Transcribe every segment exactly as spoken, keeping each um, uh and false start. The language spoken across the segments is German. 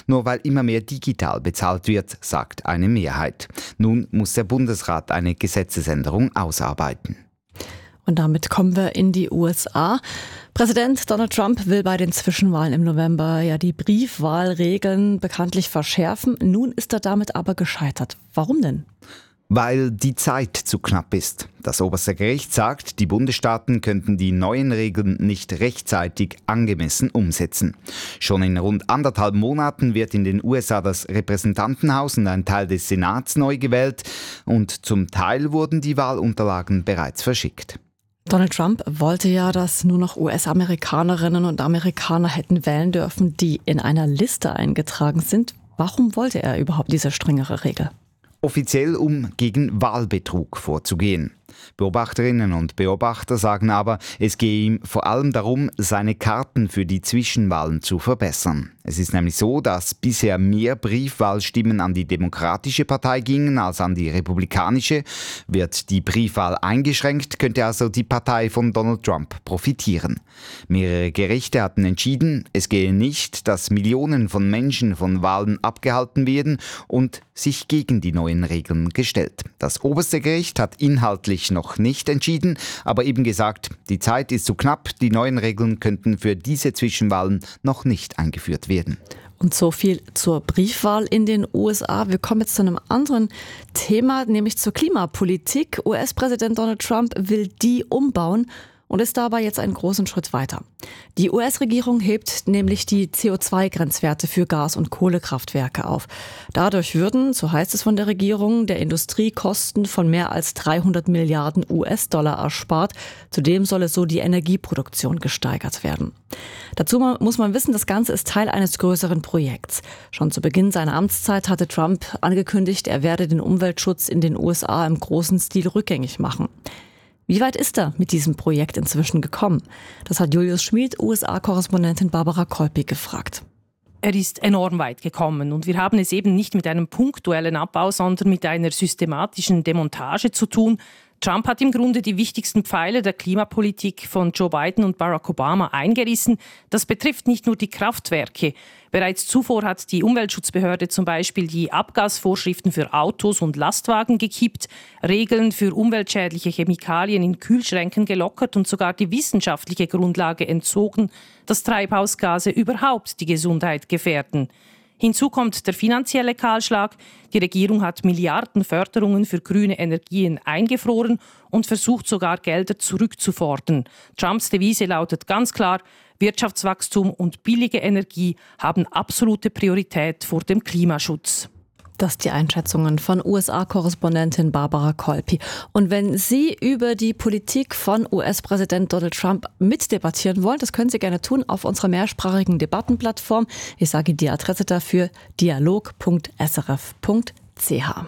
nur weil immer mehr digital bezahlt wird, sagt eine Mehrheit. Nun muss der Bundesrat eine Gesetzesänderung ausarbeiten. Und damit kommen wir in die U S A. Präsident Donald Trump will bei den Zwischenwahlen im November ja die Briefwahlregeln bekanntlich verschärfen. Nun ist er damit aber gescheitert. Warum denn? Weil die Zeit zu knapp ist. Das oberste Gericht sagt, die Bundesstaaten könnten die neuen Regeln nicht rechtzeitig angemessen umsetzen. Schon in rund anderthalb Monaten wird in den U S A das Repräsentantenhaus und ein Teil des Senats neu gewählt und zum Teil wurden die Wahlunterlagen bereits verschickt. Donald Trump wollte ja, dass nur noch U S-Amerikanerinnen und Amerikaner hätten wählen dürfen, die in einer Liste eingetragen sind. Warum wollte er überhaupt diese strengere Regel? Offiziell, um gegen Wahlbetrug vorzugehen. Beobachterinnen und Beobachter sagen aber, es gehe ihm vor allem darum, seine Karten für die Zwischenwahlen zu verbessern. Es ist nämlich so, dass bisher mehr Briefwahlstimmen an die Demokratische Partei gingen als an die Republikanische. Wird die Briefwahl eingeschränkt, könnte also die Partei von Donald Trump profitieren. Mehrere Gerichte hatten entschieden, es gehe nicht, dass Millionen von Menschen von Wahlen abgehalten werden und sich gegen die neuen Regeln gestellt. Das oberste Gericht hat inhaltlich noch nicht entschieden, aber eben gesagt, die Zeit ist zu knapp, die neuen Regeln könnten für diese Zwischenwahlen noch nicht eingeführt werden. Und so viel zur Briefwahl in den U S A. Wir kommen jetzt zu einem anderen Thema, nämlich zur Klimapolitik. U S-Präsident Donald Trump will die umbauen und ist dabei jetzt einen großen Schritt weiter. Die U S-Regierung hebt nämlich die C O zwei Grenzwerte für Gas- und Kohlekraftwerke auf. Dadurch würden, so heißt es von der Regierung, der Industrie Kosten von mehr als dreihundert Milliarden U S-Dollar erspart. Zudem solle so die Energieproduktion gesteigert werden. Dazu muss man wissen, das Ganze ist Teil eines größeren Projekts. Schon zu Beginn seiner Amtszeit hatte Trump angekündigt, er werde den Umweltschutz in den U S A im großen Stil rückgängig machen. Wie weit ist er mit diesem Projekt inzwischen gekommen? Das hat Julius Schmid, U S A-Korrespondentin Barbara Kolpig, gefragt. Er ist enorm weit gekommen und wir haben es eben nicht mit einem punktuellen Abbau, sondern mit einer systematischen Demontage zu tun. Trump hat im Grunde die wichtigsten Pfeiler der Klimapolitik von Joe Biden und Barack Obama eingerissen. Das betrifft nicht nur die Kraftwerke. Bereits zuvor hat die Umweltschutzbehörde zum Beispiel die Abgasvorschriften für Autos und Lastwagen gekippt, Regeln für umweltschädliche Chemikalien in Kühlschränken gelockert und sogar die wissenschaftliche Grundlage entzogen, dass Treibhausgase überhaupt die Gesundheit gefährden. Hinzu kommt der finanzielle Kahlschlag. Die Regierung hat Milliarden Förderungen für grüne Energien eingefroren und versucht sogar Gelder zurückzufordern. Trumps Devise lautet ganz klar, Wirtschaftswachstum und billige Energie haben absolute Priorität vor dem Klimaschutz. Das sind die Einschätzungen von U S A-Korrespondentin Barbara Kolpig. Und wenn Sie über die Politik von U S-Präsident Donald Trump mitdebattieren wollen, das können Sie gerne tun auf unserer mehrsprachigen Debattenplattform. Ich sage die Adresse dafür, dialog punkt s r f punkt c h.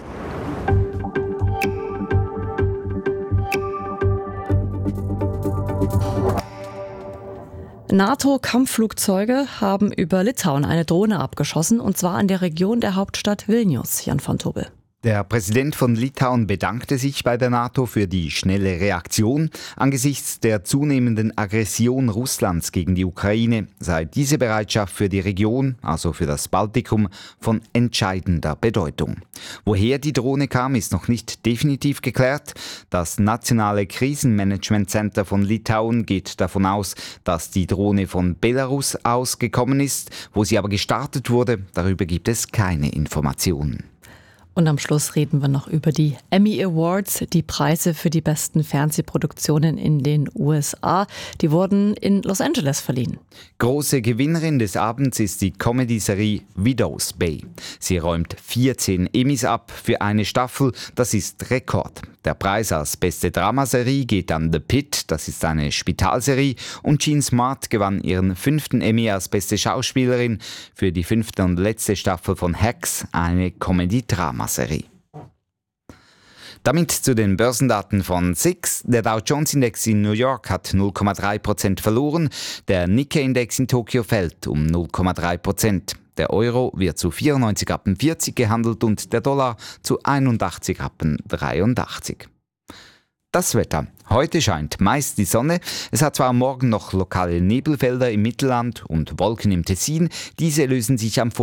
NATO-Kampfflugzeuge haben über Litauen eine Drohne abgeschossen, und zwar an der Region der Hauptstadt Vilnius. Jan von Tobel. Der Präsident von Litauen bedankte sich bei der NATO für die schnelle Reaktion. Angesichts der zunehmenden Aggression Russlands gegen die Ukraine sei diese Bereitschaft für die Region, also für das Baltikum, von entscheidender Bedeutung. Woher die Drohne kam, ist noch nicht definitiv geklärt. Das Nationale Krisenmanagement Center von Litauen geht davon aus, dass die Drohne von Belarus ausgekommen ist. Wo sie aber gestartet wurde, darüber gibt es keine Informationen. Und am Schluss reden wir noch über die Emmy Awards, die Preise für die besten Fernsehproduktionen in den U S A. Die wurden in Los Angeles verliehen. Große Gewinnerin des Abends ist die Comedy-Serie Widow's Bay. Sie räumt vierzehn Emmys ab für eine Staffel, das ist Rekord. Der Preis als beste Dramaserie geht an The Pitt, das ist eine Spitalserie, und Jean Smart gewann ihren fünften Emmy als beste Schauspielerin für die fünfte und letzte Staffel von Hacks, eine Comedy-Dramaserie. Damit zu den Börsendaten von S I X. Der Dow Jones Index in New York hat null Komma drei Prozent verloren, der Nikkei-Index in Tokio fällt um null Komma drei Prozent. Der Euro wird zu vierundneunzig Komma vierzig gehandelt und der Dollar zu einundachtzig Komma dreiundachtzig. Das Wetter. Heute scheint meist die Sonne. Es hat zwar am Morgen noch lokale Nebelfelder im Mittelland und Wolken im Tessin. Diese lösen sich am